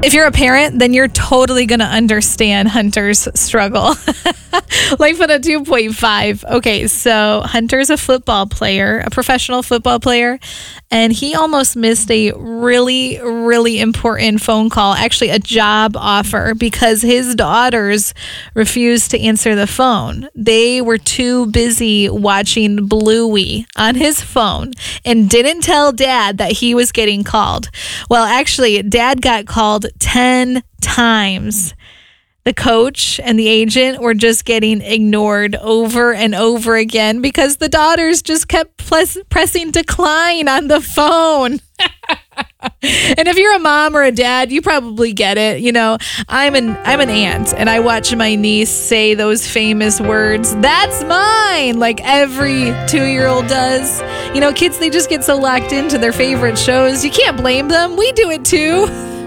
If you're a parent, then you're totally going to understand Hunter's struggle. Life on a 2.5. Okay, so Hunter's a football player, a professional football player, and he almost missed a really, really important phone call, actually a job offer, because his daughters refused to answer the phone. They were too busy watching Bluey on his phone and didn't tell Dad that he was getting called. Well, actually, Dad got called 10 times. The coach and the agent were just getting ignored over and over again because the daughters just kept pressing decline on the phone. And if you're a mom or a dad, you probably get it. You know, I'm an aunt, and I watch my niece say those famous words, "That's mine," like every 2-year-old does. You know, kids, they just get so locked into their favorite shows. You can't blame them. We do it too.